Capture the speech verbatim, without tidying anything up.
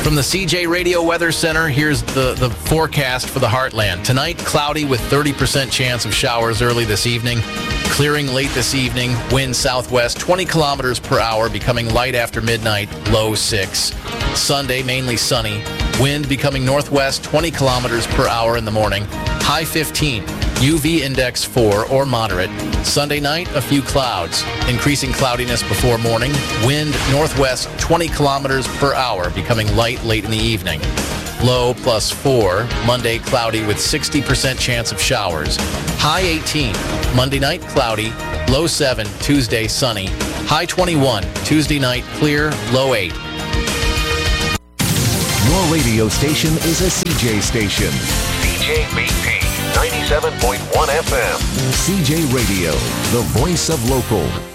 From the C J Radio Weather Center, here's the, the forecast for the Heartland. Tonight, cloudy with thirty percent chance of showers early this evening. Clearing late this evening. Wind southwest twenty kilometers per hour, becoming light after midnight, low six. Sunday, mainly sunny. Wind becoming northwest twenty kilometers per hour in the morning, high fifteen. U V index four or moderate. Sunday night, a few clouds. Increasing cloudiness before morning. Wind northwest twenty kilometers per hour, becoming light late in the evening. Low plus four. Monday, cloudy with sixty percent chance of showers. High eighteen. Monday night, cloudy. Low seven. Tuesday, sunny. High twenty-one. Tuesday night, clear. Low eight. Your radio station is a C J station. C J B P ninety-seven point one F M. C J Radio, the voice of local.